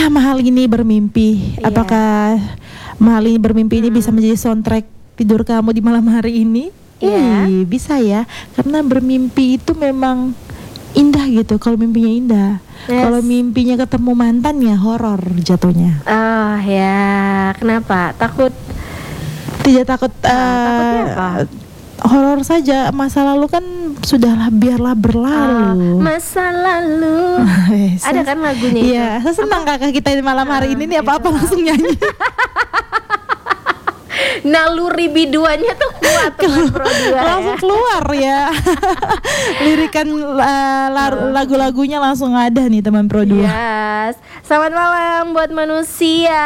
Mahal ini bermimpi. Iya. Apakah mahal ini bermimpi ini bisa menjadi soundtrack tidur kamu di malam hari ini? Iya. Bisa ya. Karena bermimpi itu memang indah gitu. Kalau mimpinya indah. Yes. Kalau mimpinya ketemu mantan ya horor jatuhnya. Oh ya, kenapa? Takut? Tidak takut. Takutnya apa? Horor saja. Masa lalu kan sudahlah, biarlah berlalu. Masa lalu. Ada kan lagunya itu? Iya, saya senang kakak kita di malam hari ini nih apa-apa itu. langsung nyanyi. Naluri biduannya tuh kuat teman Pro 2 Langsung ya. keluar ya. Lirikan lagu-lagunya langsung ada nih teman Pro 2. Yes. Selamat malam buat manusia.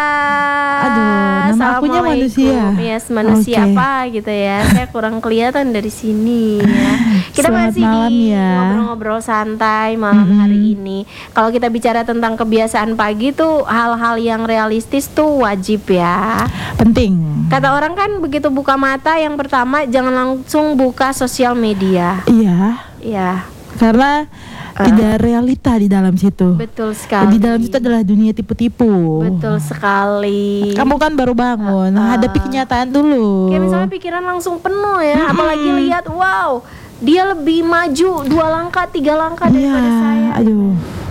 Aduh, nama akunya manusia. Yes, manusia Oke. apa gitu ya. Saya kurang kelihatan dari sini ya. Kita Selamat masih malam di ya. ngobrol-ngobrol santai malam hari ini. Kalau kita bicara tentang kebiasaan pagi tuh hal-hal yang realistis tuh wajib ya. Penting. Kata orang kan begitu buka mata yang pertama jangan langsung buka sosial media. Iya, Ya, karena tidak realita di dalam situ. betul sekali. Di dalam situ adalah dunia tipu-tipu. Betul sekali. Kamu kan baru bangun, hadapi kenyataan dulu. Kayak misalnya pikiran langsung penuh ya, apalagi lihat wow, dia lebih maju 2 langkah, 3 langkah Iya, daripada saya. aduh,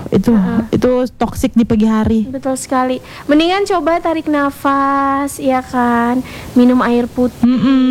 itu toksik di pagi hari. Betul sekali. Mendingan coba tarik nafas, ya kan. Minum air putih,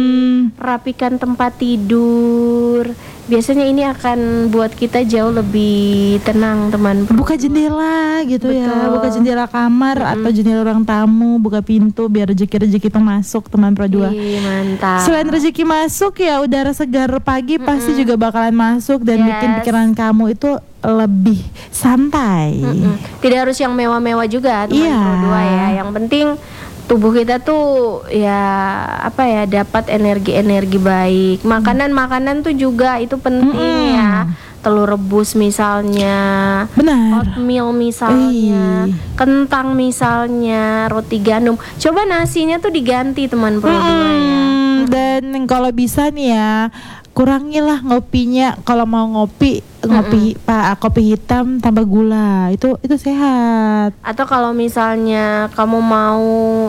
rapikan tempat tidur. Biasanya ini akan buat kita jauh lebih tenang, teman. Buka jendela gitu ya, Betul. buka jendela kamar atau jendela ruang tamu, buka pintu biar rezeki-rezeki itu masuk teman Pro 2. Ih, mantap. Selain rezeki masuk ya udara segar pagi pasti juga bakalan masuk dan Yes. bikin pikiran kamu itu lebih santai. Tidak harus yang mewah-mewah juga, teman Iya. Pro 2 ya. Yang penting tubuh kita tuh ya apa ya, dapat energi-energi baik. Makanan-makanan tuh juga itu penting ya. Telur rebus misalnya, Benar. oatmeal misalnya, kentang misalnya, roti gandum. Coba nasinya tuh diganti teman Pro 2 ya. Dan kalau bisa nih ya, kurangilah ngopinya. Kalau mau ngopi kopi hitam tambah gula. Itu sehat. Atau kalau misalnya kamu mau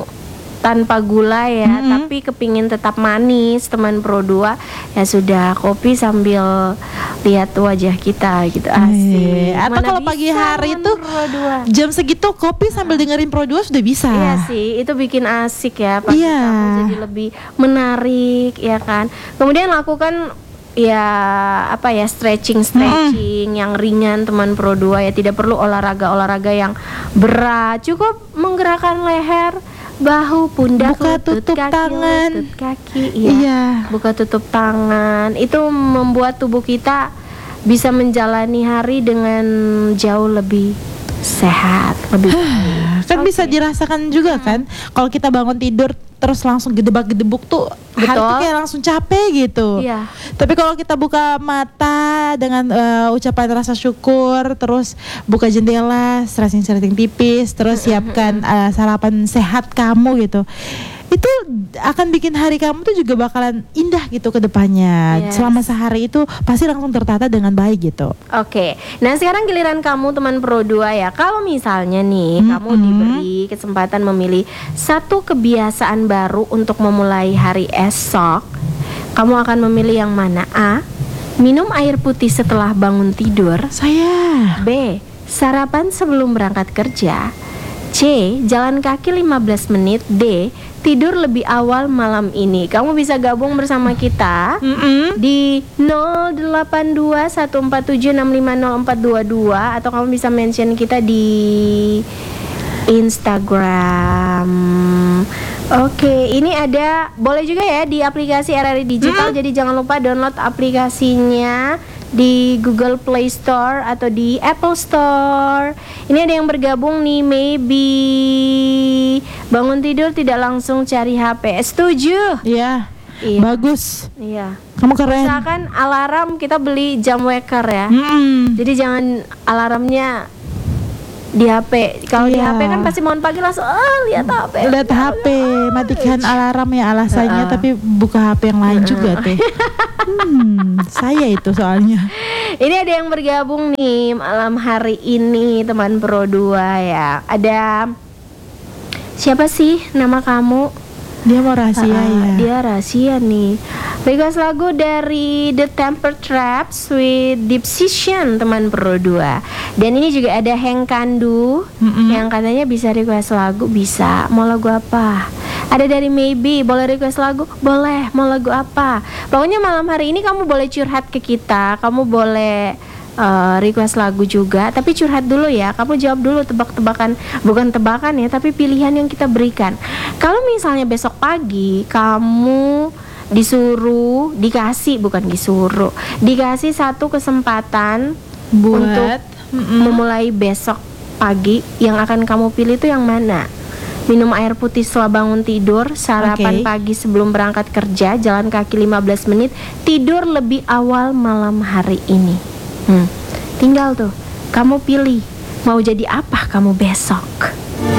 tanpa gula ya, tapi kepingin tetap manis teman Pro 2, ya sudah kopi sambil lihat wajah kita gitu, asik. Atau Mana kalau pagi bisa, hari teman tuh Pro 2. jam segitu kopi sambil dengerin Pro 2 sudah bisa. Iya sih, itu bikin asik ya, pagi Iya. kamu jadi lebih menarik ya kan. Kemudian lakukan ya apa ya, stretching yang ringan teman Pro 2 ya, tidak perlu olahraga yang berat, cukup menggerakkan leher, bahu, pundak, Buka lutut, tutup kaki, tangan. lutut, kaki, Iya. buka tutup tangan. Itu membuat tubuh kita bisa menjalani hari dengan jauh lebih sehat, lebih baik. Kan bisa dirasakan juga kan kalau kita bangun tidur terus langsung gedebak-gedebuk tuh hari Betul. tuh kayak langsung capek gitu. Iya. Tapi kalau kita buka mata dengan ucapan rasa syukur, terus buka jendela, stretching tipis, terus siapkan sarapan sehat kamu gitu. Itu akan bikin hari kamu tuh juga bakalan indah gitu ke depannya. Yes. Selama sehari itu pasti langsung tertata dengan baik gitu. Oke, nah sekarang giliran kamu teman Pro 2 ya. Kalau misalnya nih kamu diberi kesempatan memilih satu kebiasaan baru untuk memulai hari esok, kamu akan memilih yang mana? A. Minum air putih setelah bangun tidur. Saya B. Sarapan sebelum berangkat kerja. C. Jalan kaki 15 menit. D. Tidur lebih awal malam ini. Kamu bisa gabung bersama kita di 082147650422 atau kamu bisa mention kita di Instagram. Oke, ini ada, boleh juga ya di aplikasi RRI Digital. Jadi jangan lupa download aplikasinya di Google Play Store atau di Apple Store. Ini ada yang bergabung nih, maybe bangun tidur tidak langsung cari HP. Setuju? Iya. Iya. Bagus. Iya. Kamu keren. Misalkan alarm, kita beli jam waker ya. Jadi jangan alarmnya di HP. Kalau di Iya. HP kan pasti bangun pagi langsung lihat HP. Lihat HP, matikan alarm ya alasannya, tapi buka HP yang lain juga tuh. Saya itu soalnya. Ini ada yang bergabung nih malam hari ini teman Pro 2 ya. Ada siapa sih nama kamu? Dia mau rahasia ya. Dia rahasia nih. Request lagu dari The Temper Traps with Deep Session teman Pro 2. Dan ini juga ada Heng Kandu yang katanya bisa request lagu. Bisa. Mau lagu apa? Ada dari Maybe, boleh request lagu? Boleh. Mau lagu apa? Pokoknya malam hari ini kamu boleh curhat ke kita. Kamu boleh request lagu juga, tapi curhat dulu ya. Kamu jawab dulu tebak-tebakan, bukan tebakan ya, tapi pilihan yang kita berikan. Kalau misalnya besok pagi kamu dikasih satu kesempatan Buat untuk memulai besok pagi, yang akan kamu pilih itu yang mana? Minum air putih setelah bangun tidur, sarapan pagi sebelum berangkat kerja, jalan kaki 15 menit, tidur lebih awal malam hari ini. Tinggal tuh kamu pilih mau jadi apa kamu besok.